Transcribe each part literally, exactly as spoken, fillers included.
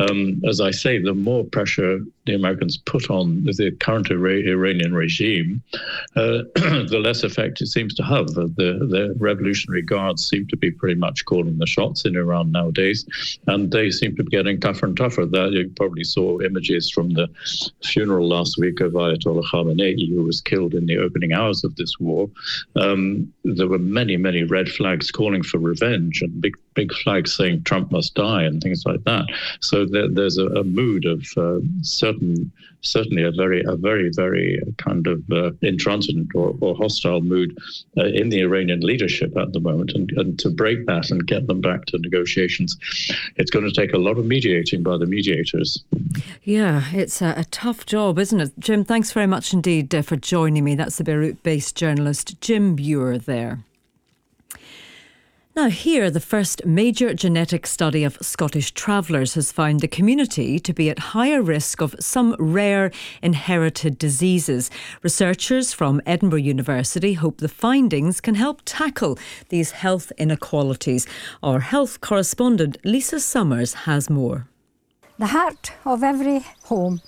Um, as I say, the more pressure the Americans put on the current Ira- Iranian regime, uh, the less effect it seems to have. The, the Revolutionary Guards seem to be pretty much calling the shots in Iran nowadays, and they seem to be getting tougher and tougher. That you probably saw images from the funeral last week of Ayatollah Khamenei, who was killed in the opening hours of this war. Um, there were many, many red flags calling for revenge and big, big flags saying Trump must die and things like that. So there, there's a, a mood of uh, certain, certainly a very, a very, very kind of uh, intransigent or, or hostile mood uh, in the Iranian leadership at the moment. And, and to break that and get them back to negotiations, it's going to take a lot of mediating by the mediators. Yeah, it's a, a tough job, isn't it? Jim, thanks very much indeed uh, for joining me. That's the Beirut-based journalist Jim Buer there. Now here, the first major genetic study of Scottish travellers has found the community to be at higher risk of some rare inherited diseases. Researchers from Edinburgh University hope the findings can help tackle these health inequalities. Our health correspondent Lisa Summers has more. The heart of every home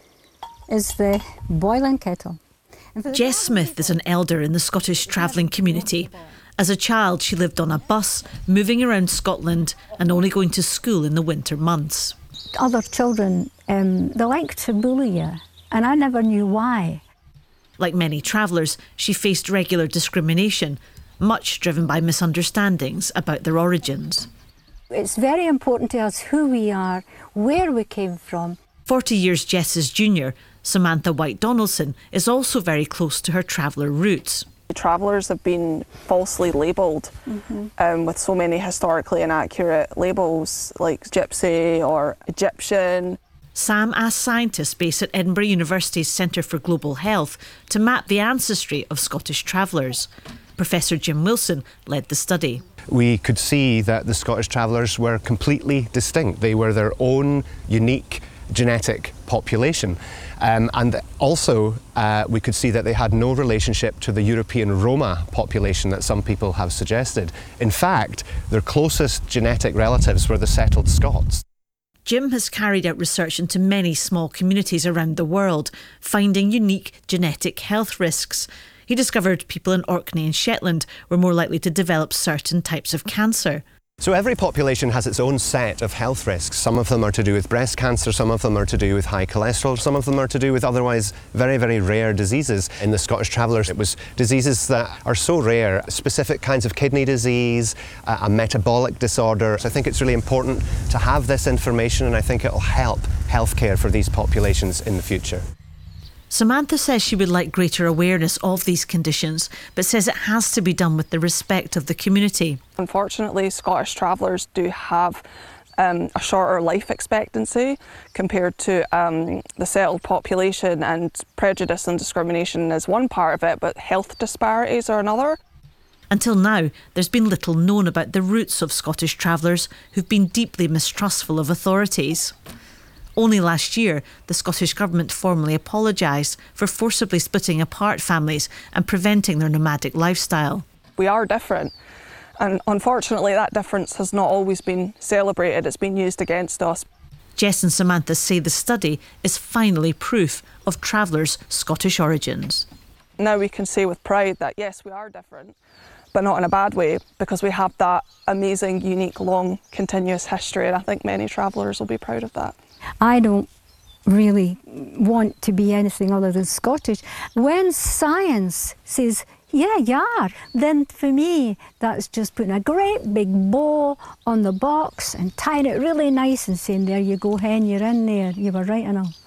is the boiling kettle. Jess Smith is an elder in the Scottish travelling community. As a child, she lived on a bus, moving around Scotland and only going to school in the winter months. Other children, um, they like to bully you, and I never knew why. Like many travellers, she faced regular discrimination, much driven by misunderstandings about their origins. It's very important to us who we are, where we came from. Forty years Jess's junior, Samantha White-Donaldson, is also very close to her traveller roots. Travellers have been falsely labelled mm-hmm. um, with so many historically inaccurate labels like gypsy or Egyptian. Sam asked scientists based at Edinburgh University's Centre for Global Health to map the ancestry of Scottish travellers. Professor Jim Wilson led the study. We could see that the Scottish travellers were completely distinct. They were their own unique genetic population. Um, and also, uh, we could see that they had no relationship to the European Roma population that some people have suggested. In fact, their closest genetic relatives were the settled Scots. Jim has carried out research into many small communities around the world, finding unique genetic health risks. He discovered people in Orkney and Shetland were more likely to develop certain types of cancer. So every population has its own set of health risks. Some of them are to do with breast cancer, some of them are to do with high cholesterol, some of them are to do with otherwise very, very rare diseases. In the Scottish travellers, it was diseases that are so rare, specific kinds of kidney disease, a, a metabolic disorder. So I think it's really important to have this information, and I think it'll help healthcare for these populations in the future. Samantha says she would like greater awareness of these conditions, but says it has to be done with the respect of the community. Unfortunately, Scottish travellers do have um, a shorter life expectancy compared to um, the settled population, and prejudice and discrimination is one part of it, but health disparities are another. Until now, there's been little known about the roots of Scottish travellers who've been deeply mistrustful of authorities. Only last year, the Scottish Government formally apologised for forcibly splitting apart families and preventing their nomadic lifestyle. We are different, and unfortunately that difference has not always been celebrated. It's been used against us. Jess and Samantha say the study is finally proof of travellers' Scottish origins. Now we can say with pride that yes, we are different, but not in a bad way, because we have that amazing, unique, long, continuous history, and I think many travellers will be proud of that. I don't really want to be anything other than Scottish. When science says, yeah, you are, then for me, that's just putting a great big bow on the box and tying it really nice and saying, there you go, hen, you're in there. You were right enough.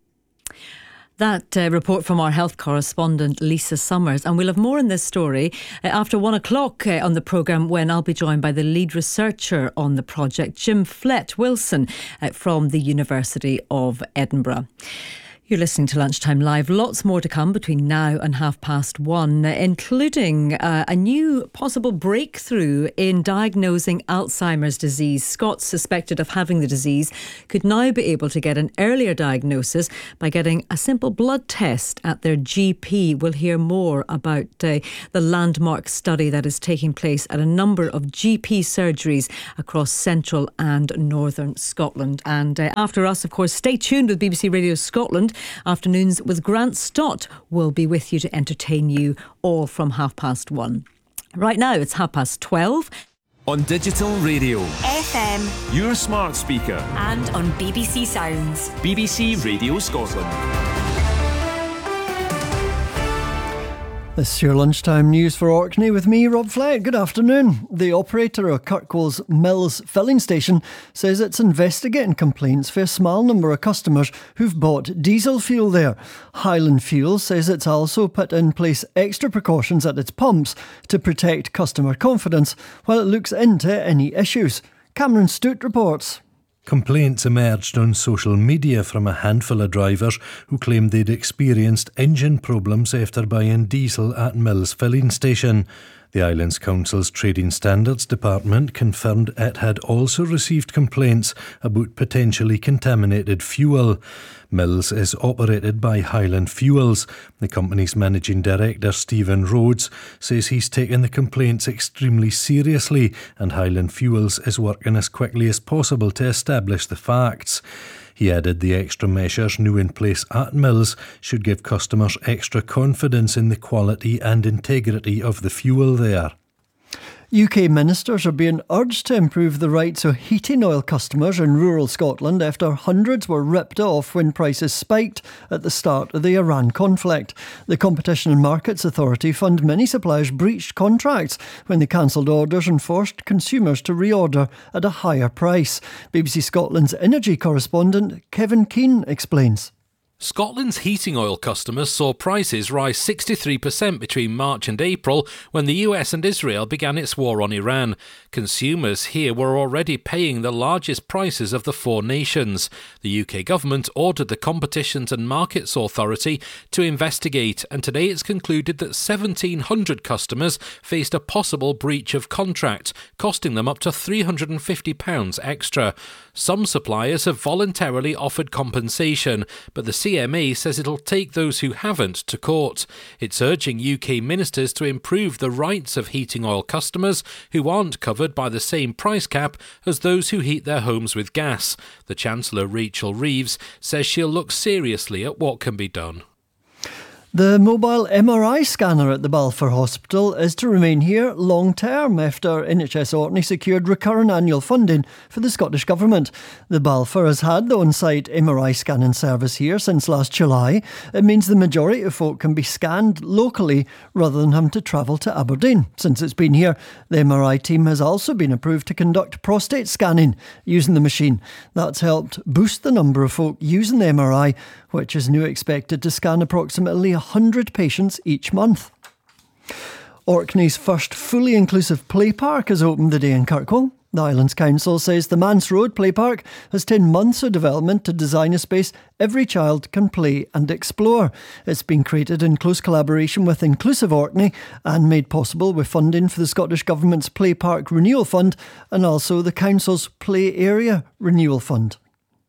That uh, report from our health correspondent Lisa Summers, and we'll have more on this story uh, after one o'clock uh, on the programme, when I'll be joined by the lead researcher on the project, Jim Flett Wilson uh, from the University of Edinburgh. You're listening to Lunchtime Live. Lots more to come between now and half past one, including uh, a new possible breakthrough in diagnosing Alzheimer's disease. Scots suspected of having the disease could now be able to get an earlier diagnosis by getting a simple blood test at their G P. We'll hear more about uh, the landmark study that is taking place at a number of G P surgeries across central and northern Scotland. And uh, after us, of course, stay tuned with B B C Radio Scotland. Afternoons with Grant Stott will be with you to entertain you all from half past one. Right now it's half past twelve. On digital radio, F M, your smart speaker, and on B B C Sounds. B B C Radio Scotland. This is your lunchtime news for Orkney with me, Rob Fleck. Good afternoon. The operator of Kirkwall's Mills filling station says it's investigating complaints for a small number of customers who've bought diesel fuel there. Highland Fuel says it's also put in place extra precautions at its pumps to protect customer confidence while it looks into any issues. Cameron Stewart reports. Complaints emerged on social media from a handful of drivers who claimed they'd experienced engine problems after buying diesel at Mills filling station. The Islands Council's Trading Standards Department confirmed it had also received complaints about potentially contaminated fuel. Mills is operated by Highland Fuels. The company's managing director, Stephen Rhodes, says he's taken the complaints extremely seriously and Highland Fuels is working as quickly as possible to establish the facts. He added the extra measures new in place at Mills should give customers extra confidence in the quality and integrity of the fuel there. U K ministers are being urged to improve the rights of heating oil customers in rural Scotland after hundreds were ripped off when prices spiked at the start of the Iran conflict. The Competition and Markets Authority found many suppliers breached contracts when they cancelled orders and forced consumers to reorder at a higher price. B B C Scotland's energy correspondent Kevin Keane explains. Scotland's heating oil customers saw prices rise sixty-three percent between March and April when the U S and Israel began its war on Iran. Consumers here were already paying the largest prices of the four nations. The U K government ordered the Competition and Markets Authority to investigate, and today it's concluded that seventeen hundred customers faced a possible breach of contract, costing them up to three hundred fifty pounds extra. Some suppliers have voluntarily offered compensation, but the C M A says it'll take those who haven't to court. It's urging U K ministers to improve the rights of heating oil customers who aren't covered by the same price cap as those who heat their homes with gas. The Chancellor, Rachel Reeves, says she'll look seriously at what can be done. The mobile M R I scanner at the Balfour Hospital is to remain here long term after N H S Orkney secured recurrent annual funding for the Scottish Government. The Balfour has had the on-site M R I scanning service here since last July. It means the majority of folk can be scanned locally rather than having to travel to Aberdeen. Since it's been here, the M R I team has also been approved to conduct prostate scanning using the machine. That's helped boost the number of folk using the M R I, which is now expected to scan approximately one hundred patients each month. Orkney's first fully inclusive play park has opened the day in Kirkwall. The Islands Council says the Mance Road Play Park has ten months of development to design a space every child can play and explore. It's been created in close collaboration with Inclusive Orkney and made possible with funding for the Scottish Government's Play Park Renewal Fund and also the Council's Play Area Renewal Fund.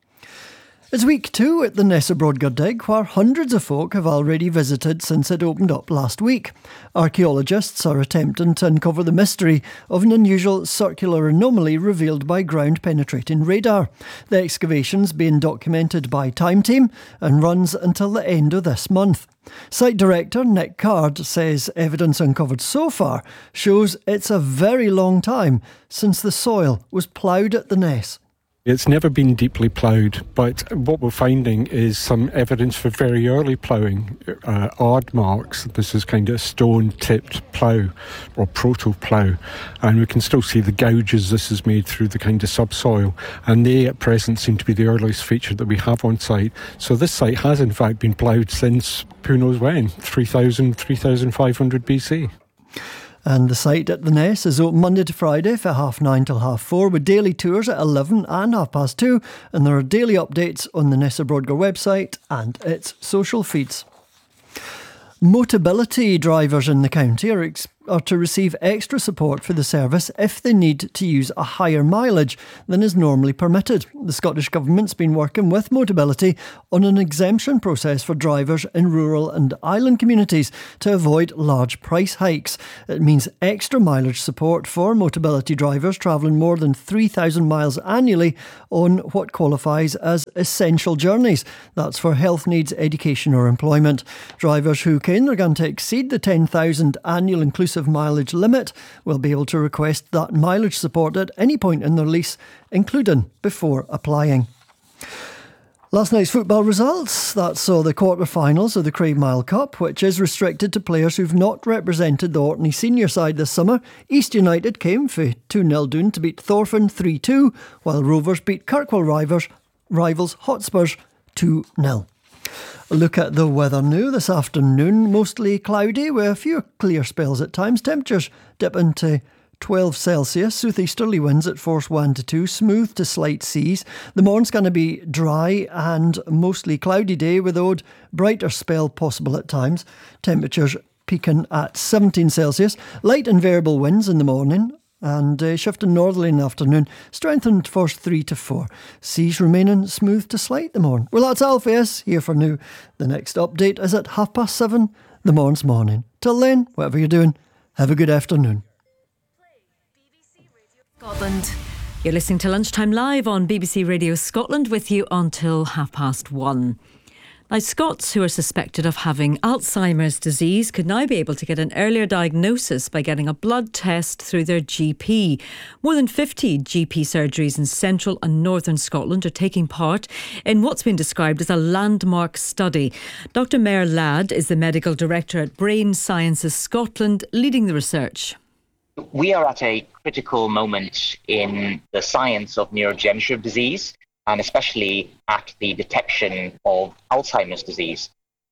It's week two at the Nessa Brodgar Dig, where hundreds of folk have already visited since it opened up last week. Archaeologists are attempting to uncover the mystery of an unusual circular anomaly revealed by ground-penetrating radar. The excavation's being documented by Time Team and runs until the end of this month. Site director Nick Card says evidence uncovered so far shows it's a very long time since the soil was ploughed at the Ness. It's never been deeply ploughed, but what we're finding is some evidence for very early ploughing, uh, odd marks. This is kind of stone-tipped plough or proto-plough, and we can still see the gouges this is made through the kind of subsoil, and they at present seem to be the earliest feature that we have on site. So this site has in fact been ploughed since who knows when, three thousand, three thousand five hundred B C. And the site at the Ness is open Monday to Friday from half nine till half four, with daily tours at eleven and half past two. And there are daily updates on the Nessa Brodgar website and its social feeds. Motability drivers in the county are, ex- are to receive extra support for the service if they need to use a higher mileage than is normally permitted. The Scottish Government's been working with Motability on an exemption process for drivers in rural and island communities to avoid large price hikes. It means extra mileage support for Motability drivers travelling more than three thousand miles annually on what qualifies as essential journeys. That's for health needs, education or employment. Drivers who are going to exceed the ten thousand annual inclusive mileage limit will be able to request that mileage support at any point in their lease, including before applying. Last night's football results, that saw the quarter-finals of the Cravemile Cup, which is restricted to players who've not represented the Orkney senior side this summer. East United came for two nil down to beat Thorfinn three two, while Rovers beat Kirkwall rivals, rivals Hotspurs two nil. A look at the weather now this afternoon. Mostly cloudy with a few clear spells at times. Temperatures dip into twelve Celsius. Southeasterly winds at force one to two. Smooth to slight seas. The morning's going to be dry and mostly cloudy day with odd brighter spell possible at times. Temperatures peaking at seventeen Celsius. Light and variable winds in the morning. And uh, shifting northerly in the afternoon, strengthened force three to four. Seas remaining smooth to slight the morning. Well, that's all for us here for now. The next update is at half past seven the morning's morning. Till then, whatever you're doing, have a good afternoon. Scotland. You're listening to Lunchtime Live on B B C Radio Scotland with you until half past one. Now, Scots who are suspected of having Alzheimer's disease could now be able to get an earlier diagnosis by getting a blood test through their G P. More than fifty G P surgeries in central and northern Scotland are taking part in what's been described as a landmark study. Doctor Mayor Ladd is the medical director at Brain Sciences Scotland, leading the research. We are at a critical moment in the science of neurodegenerative disease, and especially at the detection of Alzheimer's disease.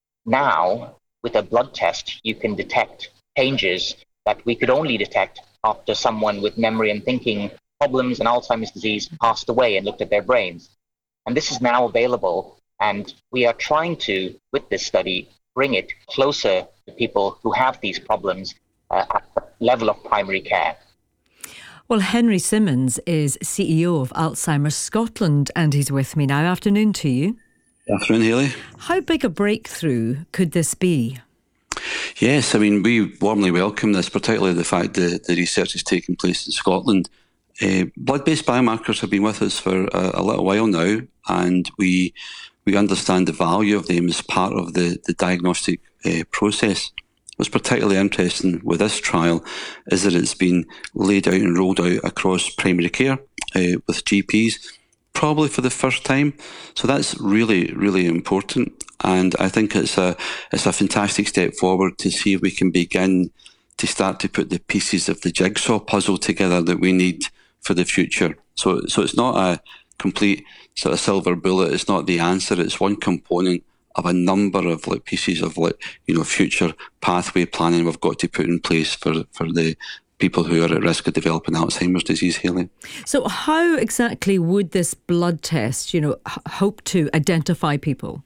Now, with a blood test, you can detect changes that we could only detect after someone with memory and thinking problems and Alzheimer's disease passed away and looked at their brains. And this is now available, and we are trying to, with this study, bring it closer to people who have these problems uh, at the level of primary care. Well, Henry Simmons is C E O of Alzheimer's Scotland, and he's with me now. Afternoon to you. Afternoon, Hayley. How big a breakthrough could this be? Yes, I mean, we warmly welcome this, particularly the fact that the research is taking place in Scotland. Uh, blood-based biomarkers have been with us for a, a little while now, and we we understand the value of them as part of the, the diagnostic uh, process. What's particularly interesting with this trial is that it's been laid out and rolled out across primary care uh, with G Ps, probably for the first time. So that's really, really important. And I think it's a it's a fantastic step forward to see if we can begin to start to put the pieces of the jigsaw puzzle together that we need for the future. So, so it's not a complete sort of silver bullet. It's not the answer. It's one component of a number of like pieces of like you know future pathway planning we've got to put in place for, for the people who are at risk of developing Alzheimer's disease, Hayley. So how exactly would this blood test, you know, h- hope to identify people?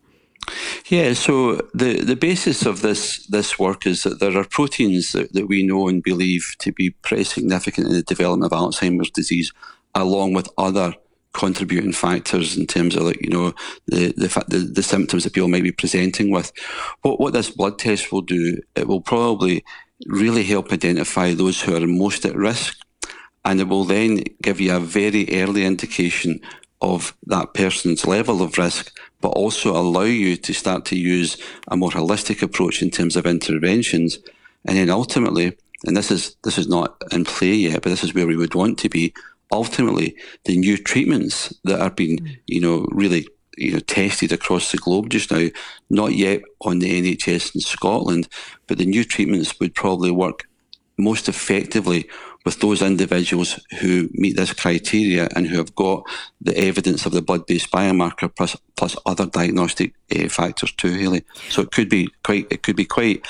Yeah, so the, the basis of this this work is that there are proteins that, that we know and believe to be pretty significant in the development of Alzheimer's disease, along with other contributing factors in terms of like you know the the, the the symptoms that people might be presenting with. What what this blood test will do, it will probably really help identify those who are most at risk, and it will then give you a very early indication of that person's level of risk, but also allow you to start to use a more holistic approach in terms of interventions. And then ultimately, and this is this is not in play yet, but this is where we would want to be. Ultimately, the new treatments that are being, you know, really, you know, tested across the globe just now, not yet on the N H S in Scotland, but the new treatments would probably work most effectively with those individuals who meet this criteria and who have got the evidence of the blood-based biomarker plus plus other diagnostic uh, factors too, Hayley. So it could be quite it could be quite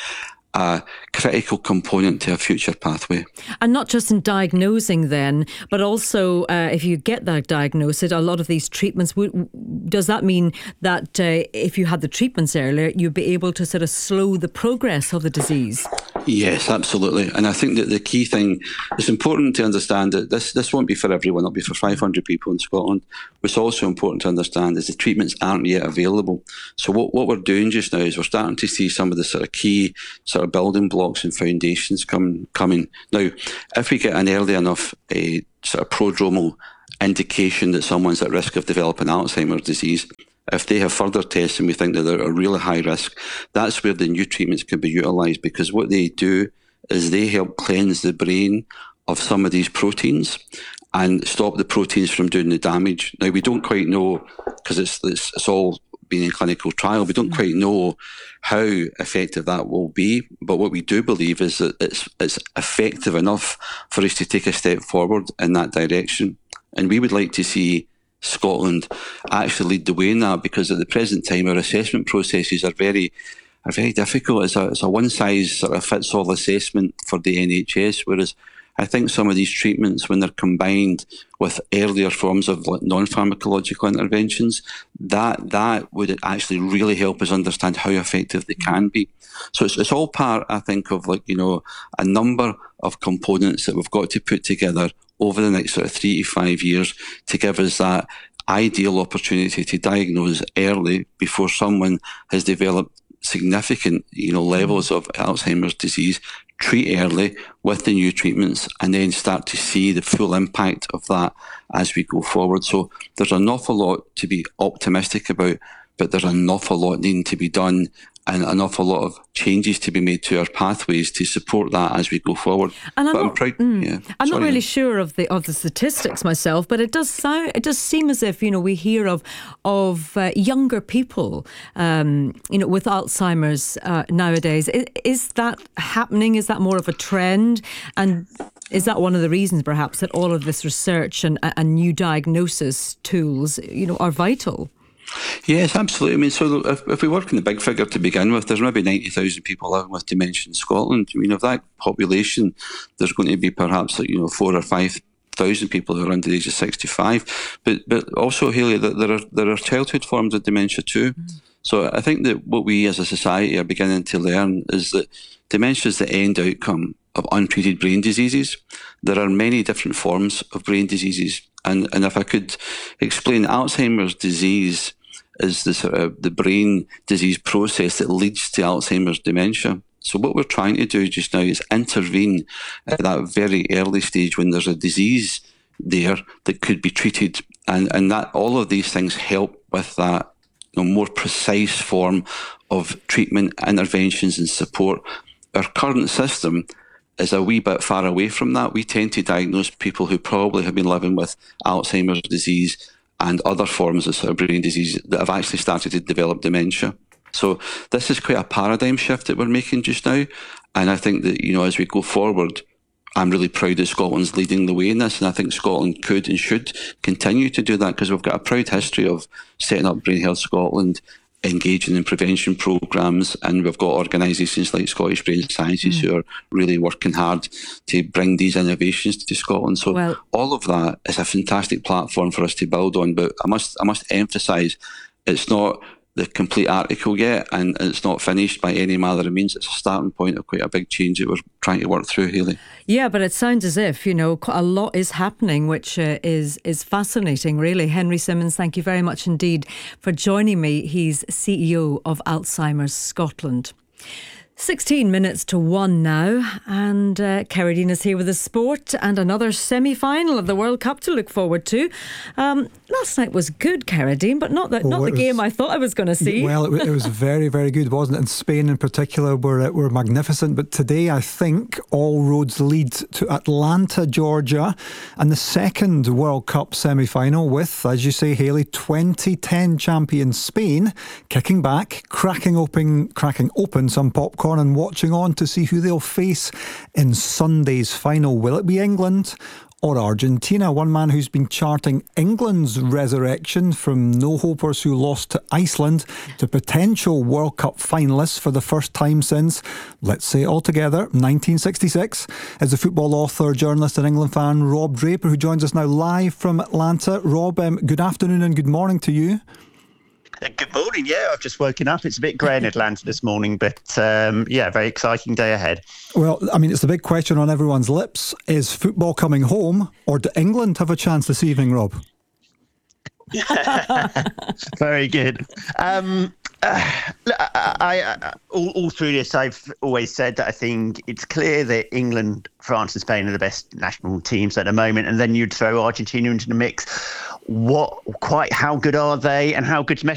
a critical component to a future pathway. And not just in diagnosing then, but also uh, if you get that diagnosis, a lot of these treatments, does that mean that uh, if you had the treatments earlier, you'd be able to sort of slow the progress of the disease? Yes, absolutely. And I think that the key thing, it's important to understand that this, this won't be for everyone, it'll be for five hundred people in Scotland. What's also important to understand is the treatments aren't yet available. So what, what we're doing just now is we're starting to see some of the sort of key sort of building blocks and foundations come, coming. Now, if we get an early enough uh, sort of prodromal indication that someone's at risk of developing Alzheimer's disease, if they have further tests and we think that they're at a really high risk, that's where the new treatments can be utilised, because what they do is they help cleanse the brain of some of these proteins and stop the proteins from doing the damage. Now, we don't quite know, because it's, it's, it's all been in clinical trial, we don't quite know how effective that will be, but what we do believe is that it's, it's effective enough for us to take a step forward in that direction. And we would like to see Scotland actually lead the way in that, because at the present time our assessment processes are very are very difficult. It's a, it's a one-size-fits-all assessment for the N H S, whereas I think some of these treatments, when they're combined with earlier forms of non-pharmacological interventions, that that would actually really help us understand how effective they can be. So it's, it's all part, I think, of like, you know, a number of components that we've got to put together over the next sort of three to five years to give us that ideal opportunity to diagnose early before someone has developed significant, you know, levels of Alzheimer's disease, treat early with the new treatments, and then start to see the full impact of that as we go forward. So there's an awful lot to be optimistic about, but there's an awful lot needing to be done and an awful lot of changes to be made to our pathways to support that as we go forward. And I'm, but not, I'm, proud, mm, yeah, I'm sorry. not really sure of the of the statistics myself, but it does sound it does seem as if, you know, we hear of of uh, younger people, um, you know, with Alzheimer's uh, nowadays. Is, is that happening? Is that more of a trend? And is that one of the reasons, perhaps, that all of this research and, and new diagnosis tools, you know, are vital? Yes, absolutely. I mean, so if, if we work in the big figure to begin with, there's maybe ninety thousand people living with dementia in Scotland. I mean, of that population, there's going to be perhaps, you know, four or five thousand people who are under the age of sixty-five. But but also, Hayley, there are there are childhood forms of dementia too. Mm-hmm. So I think that what we as a society are beginning to learn is that dementia is the end outcome of untreated brain diseases. There are many different forms of brain diseases. And, and if I could explain, Alzheimer's disease is the sort of the brain disease process that leads to Alzheimer's dementia. So what we're trying to do just now is intervene at that very early stage when there's a disease there that could be treated, and, and that all of these things help with that, you know, more precise form of treatment, interventions and support. Our current system is a wee bit far away from that. We tend to diagnose people who probably have been living with Alzheimer's disease and other forms of sort of brain disease that have actually started to develop dementia. So this is quite a paradigm shift that we're making just now. And I think that, you know, as we go forward, I'm really proud that Scotland's leading the way in this. And I think Scotland could and should continue to do that, because we've got a proud history of setting up Brain Health Scotland, engaging in prevention programmes, and we've got organisations like Scottish Brain Sciences mm. who are really working hard to bring these innovations to Scotland. So well, all of that is a fantastic platform for us to build on. But I must I must emphasise, it's not the complete article yet, and it's not finished by any manner of means. It's a starting point of quite a big change that we're trying to work through, Hayley. Yeah, but it sounds as if, you know, a lot is happening, which uh, is is fascinating, really. Henry Simmons, thank you very much indeed for joining me. He's C E O of Alzheimer's Scotland. sixteen minutes to one now, and uh, Carradine is here with the sport and another semi-final of the World Cup to look forward to. Um, last night was good, Carradine, but not the, oh, not the was, game I thought I was going to see. Well, it, it was very, very good, wasn't it? And Spain in particular were, were magnificent. But today, I think, all roads lead to Atlanta, Georgia, and the second World Cup semi-final with, as you say, Hayley, twenty ten champion Spain kicking back, cracking open, cracking open some popcorn and watching on to see who they'll face in Sunday's final. Will it be England or Argentina? One man who's been charting England's resurrection from no-hopers who lost to Iceland to potential World Cup finalists for the first time since, let's say altogether, nineteen sixty-six, is the football author, journalist and England fan Rob Draper, who joins us now live from Atlanta. Rob, um, good afternoon and good morning to you. Good morning. Yeah, I've just woken up. It's a bit grey in Atlanta this morning, but um, yeah, very exciting day ahead. Well, I mean, it's the big question on everyone's lips. Is football coming home, or do England have a chance this evening, Rob? Very good. Um, uh, I, I, I, all, all through this, I've always said that I think it's clear that England, France and Spain are the best national teams at the moment, and then you'd throw Argentina into the mix. What, quite how good are they, and how good's Messi